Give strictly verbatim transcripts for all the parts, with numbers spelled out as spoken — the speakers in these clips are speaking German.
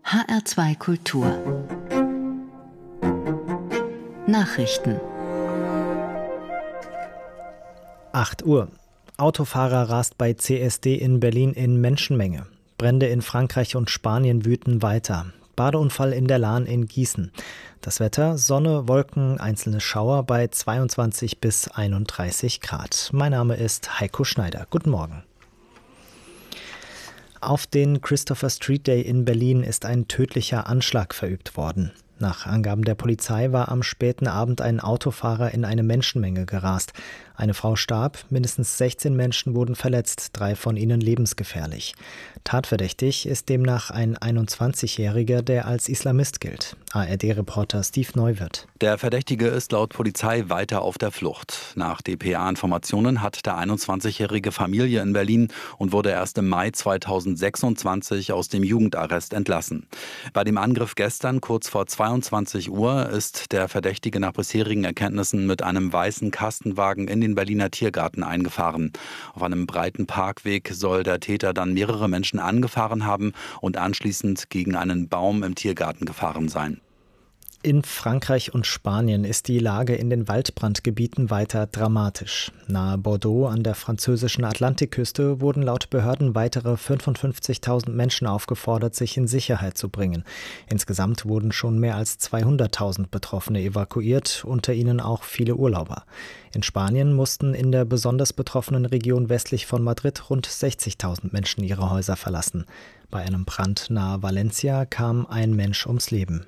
H R zwei Kultur Nachrichten. acht Uhr. Autofahrer rast bei C S D in Berlin in Menschenmenge. Brände in Frankreich und Spanien wüten weiter. Badeunfall in der Lahn in Gießen. Das Wetter: Sonne, Wolken, einzelne Schauer bei zweiundzwanzig bis einunddreißig Grad. Mein Name ist Heiko Schneider. Guten Morgen. Auf den Christopher Street Day in Berlin ist ein tödlicher Anschlag verübt worden. Nach Angaben der Polizei war am späten Abend ein Autofahrer in eine Menschenmenge gerast. Eine Frau starb, mindestens sechzehn Menschen wurden verletzt, drei von ihnen lebensgefährlich. Tatverdächtig ist demnach ein einundzwanzigjähriger, der als Islamist gilt. A R D-Reporter Steve Neuwirth. Der Verdächtige ist laut Polizei weiter auf der Flucht. Nach D P A-Informationen hat der einundzwanzigjährige Familie in Berlin und wurde erst im Mai zweitausendsechsundzwanzig aus dem Jugendarrest entlassen. Bei dem Angriff gestern kurz vor zweiundzwanzig Uhr ist der Verdächtige nach bisherigen Erkenntnissen mit einem weißen Kastenwagen in den Berliner Tiergarten eingefahren. Auf einem breiten Parkweg soll der Täter dann mehrere Menschen angefahren haben und anschließend gegen einen Baum im Tiergarten gefahren sein. In Frankreich und Spanien ist die Lage in den Waldbrandgebieten weiter dramatisch. Nahe Bordeaux an der französischen Atlantikküste wurden laut Behörden weitere fünfundfünfzigtausend Menschen aufgefordert, sich in Sicherheit zu bringen. Insgesamt wurden schon mehr als zweihunderttausend Betroffene evakuiert, unter ihnen auch viele Urlauber. In Spanien mussten in der besonders betroffenen Region westlich von Madrid rund sechzigtausend Menschen ihre Häuser verlassen. Bei einem Brand nahe Valencia kam ein Mensch ums Leben.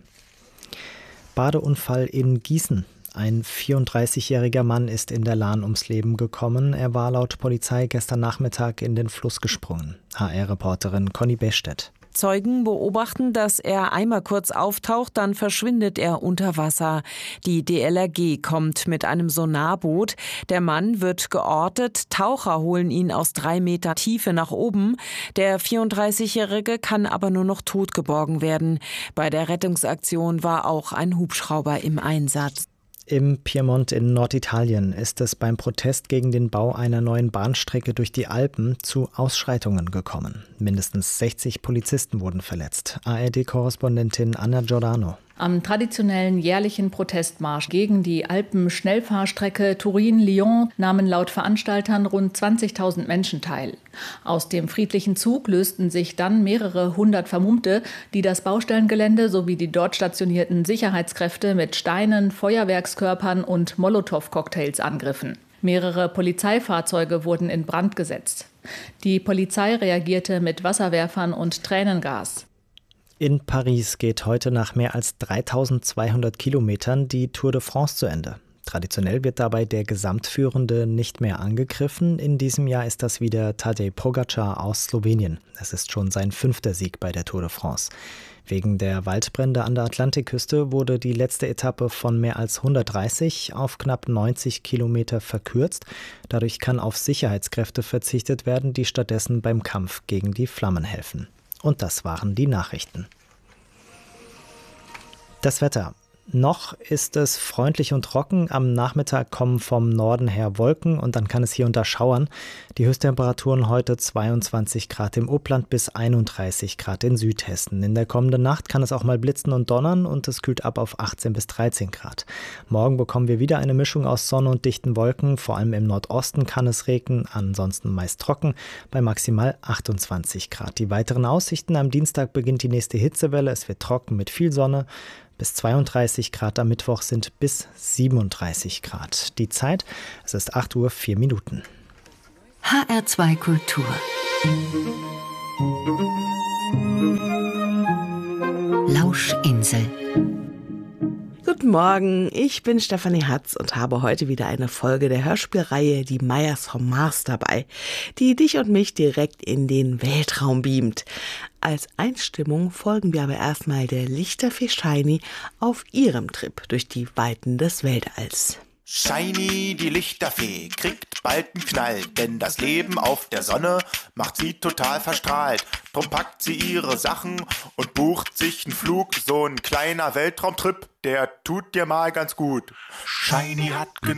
Badeunfall in Gießen. Ein vierunddreißigjähriger Mann ist in der Lahn ums Leben gekommen. Er war laut Polizei gestern Nachmittag in den Fluss gesprungen. H R-Reporterin Conny Bestedt. Zeugen beobachten, dass er einmal kurz auftaucht, dann verschwindet er unter Wasser. Die D L R G kommt mit einem Sonarboot. Der Mann wird geortet. Taucher holen ihn aus drei Meter Tiefe nach oben. Der vierunddreißigjährige kann aber nur noch tot geborgen werden. Bei der Rettungsaktion war auch ein Hubschrauber im Einsatz. Im Piemont in Norditalien ist es beim Protest gegen den Bau einer neuen Bahnstrecke durch die Alpen zu Ausschreitungen gekommen. Mindestens sechzig Polizisten wurden verletzt. A R D-Korrespondentin Anna Giordano. Am traditionellen jährlichen Protestmarsch gegen die Alpen-Schnellfahrstrecke Turin-Lyon nahmen laut Veranstaltern rund zwanzigtausend Menschen teil. Aus dem friedlichen Zug lösten sich dann mehrere hundert Vermummte, die das Baustellengelände sowie die dort stationierten Sicherheitskräfte mit Steinen, Feuerwerkskörpern und Molotow-Cocktails angriffen. Mehrere Polizeifahrzeuge wurden in Brand gesetzt. Die Polizei reagierte mit Wasserwerfern und Tränengas. In Paris geht heute nach mehr als dreitausendzweihundert Kilometern die Tour de France zu Ende. Traditionell wird dabei der Gesamtführende nicht mehr angegriffen. In diesem Jahr ist das wieder Tadej Pogačar aus Slowenien. Es ist schon sein fünfter Sieg bei der Tour de France. Wegen der Waldbrände an der Atlantikküste wurde die letzte Etappe von mehr als hundertdreißig auf knapp neunzig Kilometer verkürzt. Dadurch kann auf Sicherheitskräfte verzichtet werden, die stattdessen beim Kampf gegen die Flammen helfen. Und das waren die Nachrichten. Das Wetter. Noch ist es freundlich und trocken. Am Nachmittag kommen vom Norden her Wolken und dann kann es hier und da schauern. Die Höchsttemperaturen heute zweiundzwanzig Grad im Upland bis einunddreißig Grad in Südhessen. In der kommenden Nacht kann es auch mal blitzen und donnern und es kühlt ab auf achtzehn bis dreizehn Grad. Morgen bekommen wir wieder eine Mischung aus Sonne und dichten Wolken. Vor allem im Nordosten kann es regnen, ansonsten meist trocken bei maximal achtundzwanzig Grad. Die weiteren Aussichten: Am Dienstag beginnt die nächste Hitzewelle. Es wird trocken mit viel Sonne. Bis zweiunddreißig Grad, am Mittwoch sind bis siebenunddreißig Grad. Die Zeit: Es ist acht Uhr vier Minuten. H R zwei Kultur. Lauschinsel. Guten Morgen, ich bin Stefanie Hatz und habe heute wieder eine Folge der Hörspielreihe Die Meyers vom Mars dabei, die dich und mich direkt in den Weltraum beamt. Als Einstimmung folgen wir aber erstmal der Lichterfee Shiny auf ihrem Trip durch die Weiten des Weltalls. Shiny, die Lichterfee, kriegt bald einen Knall, denn das Leben auf der Sonne macht sie total verstrahlt. Drum packt sie ihre Sachen und bucht sich einen Flug, so ein kleiner Weltraumtrip, der tut dir mal ganz gut. Shiny hat genug